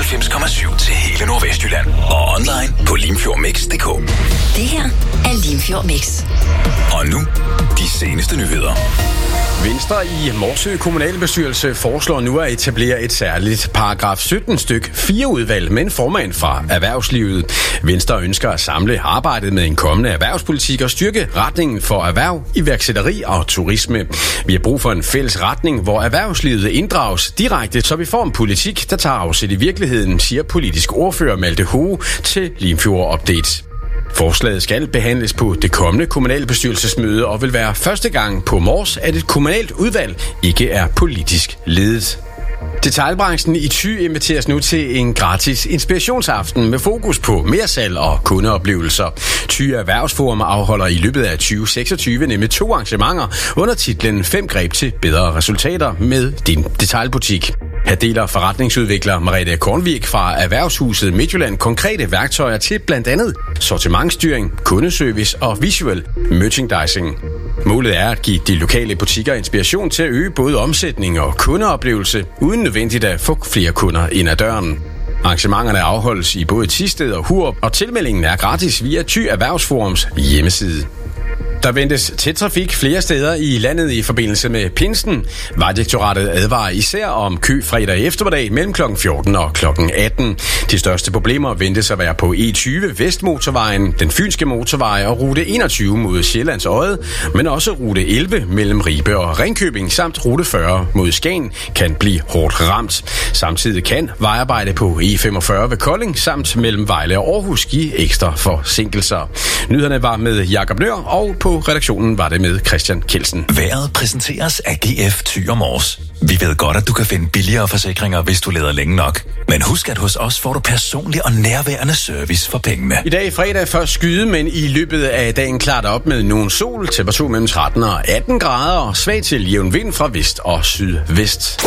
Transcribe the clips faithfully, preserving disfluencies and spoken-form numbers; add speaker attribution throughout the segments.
Speaker 1: fireoghalvfems komma syv til hele Nordvestjylland. Og online på limfjordmix punktum d k.
Speaker 2: Det her er Limfjord Mix.
Speaker 1: Og nu, de seneste nyheder.
Speaker 3: Venstre i Morsø kommunalbestyrelse foreslår nu at etablere et særligt paragraf sytten styk fire udvalg med en formand fra erhvervslivet. Venstre ønsker at samle arbejdet med en kommende erhvervspolitik og styrke retningen for erhverv, iværksætteri og turisme. Vi har brug for en fælles retning, hvor erhvervslivet inddrages direkte, så vi får en politik, der tager afsæt i virkeligheden, siger politisk ordfører Malte Hoge til Limfjord Update. Forslaget skal behandles på det kommende kommunalbestyrelsesmøde og vil være første gang på Mors, at et kommunalt udvalg ikke er politisk ledet. Detailbranchen i Thy inviteres nu til en gratis inspirationsaften med fokus på mersalg og kundeoplevelser. Thy Erhvervsforum afholder i løbet af tyve seksogtyve nemlig to arrangementer under titlen fem greb til bedre resultater med din detailbutik. Her deler forretningsudvikler Merete Kornvik fra Erhvervshuset Midtjylland konkrete værktøjer til blandt andet sortimentsstyring, kundeservice og visual merchandising. Målet er at give de lokale butikker inspiration til at øge både omsætning og kundeoplevelse, uden nødvendigt at få flere kunder ind ad døren. Arrangementerne afholdes i både Thisted og Hurup, og tilmeldingen er gratis via Thy Erhvervsforums hjemmeside. Der ventes tæt trafik flere steder i landet i forbindelse med pinsen. Vejdirektoratet advarer især om kø fredag eftermiddag mellem klokken fjorten og klokken atten. De største problemer ventes at være på E tyve Vestmotorvejen, den Fynske Motorvej og rute enogtyve mod Sjællands Odde, men også rute elleve mellem Ribe og Ringkøbing samt rute fyrre mod Skagen kan blive hårdt ramt. Samtidig kan vejarbejde på E femogfyrre ved Kolding samt mellem Vejle og Aarhus give ekstra forsinkelser. Nyhederne var med Jakob Nør, og på redaktionen var det med Christian Kelsen.
Speaker 1: Vejret præsenteres af G F Thy og Mors. Vi ved godt, at du kan finde billigere forsikringer, hvis du leder længe nok. Men husk, at hos os får du personlig og nærværende service for pengene.
Speaker 3: I dag fredag først skyde, men i løbet af dagen klart op med nogen sol, temperatur mellem tretten og atten grader og svag til jævn vind fra vest og sydvest.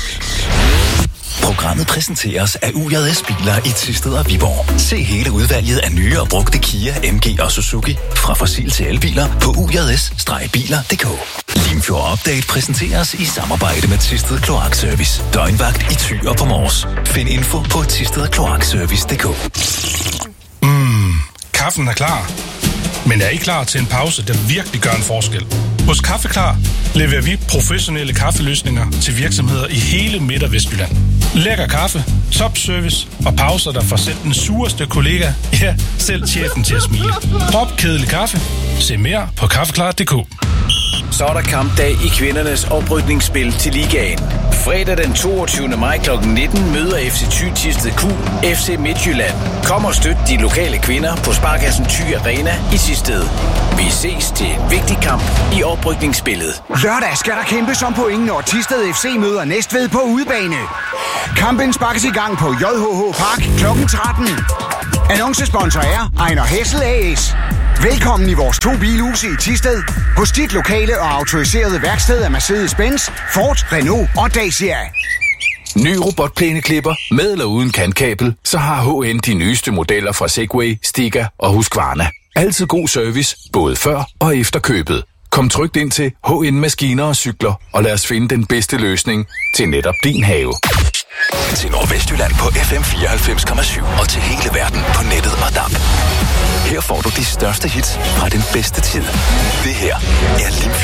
Speaker 1: Programmet præsenteres af U J S Biler i Thisted og Viborg. Se hele udvalget af nye og brugte Kia, M G og Suzuki fra fossil til elbiler på u j s biler punktum d k. Limfjord Update præsenteres i samarbejde med Thisted Kloakservice. Døgnvagt i Thy og på Mors. Find info på thisted kloakservice punktum d k.
Speaker 4: Mmm, kaffen er klar. Men er I klar til en pause, der virkelig gør en forskel? Hos Kaffeklar leverer vi professionelle kaffeløsninger til virksomheder i hele Midt- og Vestjylland. Lækker kaffe, topservice og pauser, der får selv den sureste kollega, ja, selv chefen til at smile. Drop kedelig kaffe. Se mere på kaffeklar punktum d k.
Speaker 5: Så er der kampdag i kvindernes oprykningsspil til ligaen. Fredag den toogtyvende maj klokken nitten møder F C Thy Thisted Q F C Midtjylland. Kom og støt de lokale kvinder på Sparkassen Thy Arena i Thisted. Vi ses til en vigtig kamp i oprykningsspillet.
Speaker 6: Lørdag skal der kæmpes om point, når Thisted F C møder Næstved på udebane. Kampen sparkes i gang på J H H Park klokken tretten. Annoncesponsor er Ejner Hessel A S. Velkommen i vores to bilhuse i Thisted. Hos dit lokale og autoriserede værksted af Mercedes-Benz, Ford, Renault og Dacia.
Speaker 7: Ny robotplæneklipper med eller uden kantkabel, så har H N de nyeste modeller fra Segway, Stiga og Husqvarna. Altid god service, både før og efter købet. Kom trygt ind til H N Maskiner og Cykler, og lad os finde den bedste løsning til netop din have.
Speaker 1: Til Nordvestjylland på F M fireoghalvfems komma syv og til hele verden på nettet og D A B. Her får du de største hits fra den bedste tid. Det her er Limfjord.